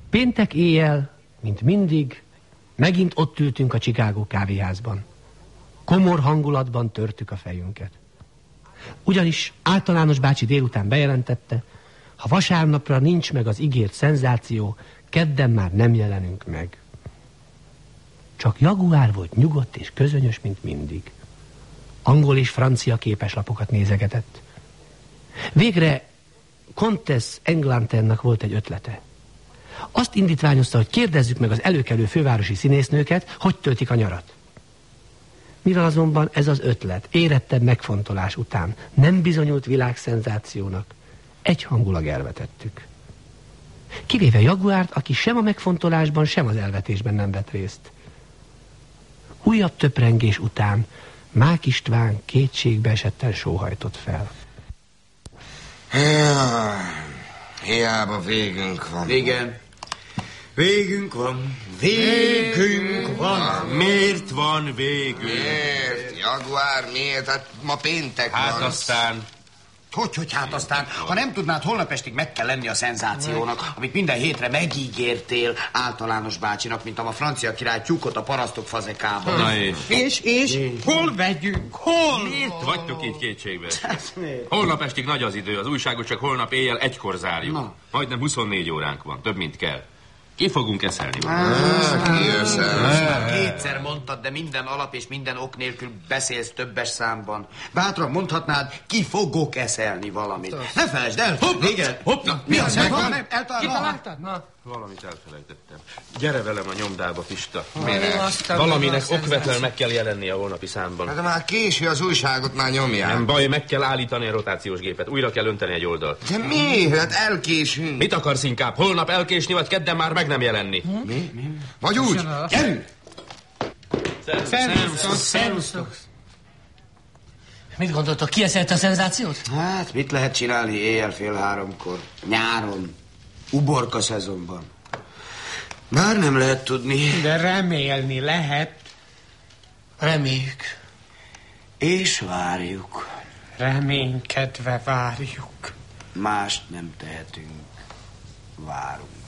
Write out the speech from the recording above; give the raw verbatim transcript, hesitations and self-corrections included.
Péntek éjjel, mint mindig, megint ott ültünk a Chicago kávéházban. Komor hangulatban törtük a fejünket. Ugyanis Általános bácsi délután bejelentette, ha vasárnapra nincs meg az ígért szenzáció, kedden már nem jelenünk meg. Csak Jaguár volt nyugodt és közönyös, mint mindig. Angol és francia képeslapokat nézegetett. Végre Comtesse Englanternak volt egy ötlete. Azt indítványozta, hogy kérdezzük meg az előkelő fővárosi színésznőket, hogy töltik a nyarat. Mivel azonban ez az ötlet érettebb megfontolás után nem bizonyult világszenzációnak, egyhangulag elvetettük. Kivéve Jaguárt, aki sem a megfontolásban, sem az elvetésben nem vett részt. Újabb töprengés után Mák István kétségbe esetten sóhajtott fel. Ja, hiába végünk van. Igen. Végünk van. Végünk van. Miért van végünk? Miért? Jaguár, miért? Hát ma péntek hát van. Hát aztán... Hogy, hogy hát aztán, ha nem tudnád, holnap estig meg kell lenni a szenzációnak, amit minden hétre megígértél Általános bácsinak, mint a francia király tyúkot a parasztok fazekában. Na és? És, és, hol vegyünk? Hol? Miért vagytok így kétségbe? Holnap estig nagy az idő, az újságot csak holnap éjjel egykor zárjuk. Na. Majdnem huszonnégy óránk van, több mint kell. Ki fogunk eszelni? Kétszer mondtad, de minden alap és minden ok nélkül beszélsz többes számban. Bátran mondhatnád, ki fogok eszelni valamit. Ne felejtsd el! Hopp! Igen! Hopp! Mi az? Kitaláltad? Na? Valamit elfelejtettem. Gyere velem a nyomdába, Pista. Minek? Valaminek okvetlenül meg kell jelennie a holnapi számban. Hát de már késő, az újságot már nyomják. Nem baj, meg kell állítani a rotációs gépet. Újra kell önteni egy oldalt. De miért? Hát elkésünk. Mit akarsz inkább? Holnap elkésni, vagy kedden már meg nem jelenni? Hm? Mi? Mi? Vagy úgy? Gyerünk! Szervusztok! Szervusztok! Mit gondoltok, kieszelte a szenzációt? Hát, mit lehet csinálni éjjel fél háromkor? Nyáron. Uborka szezonban. Bár nem lehet tudni. De remélni lehet. Reméljük. És várjuk. Reménykedve várjuk. Mást nem tehetünk. Várunk.